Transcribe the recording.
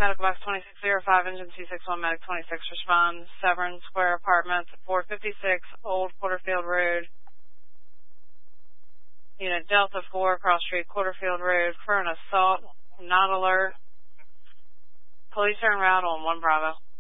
Medical Box 2605, Engine 261, Medic 26, respond. Severn Square Apartments, 456 Old Porterfield Road. Unit Delta 4, Cross Street, Porterfield Road, for an assault, not alert. Police are en route on 1 Bravo.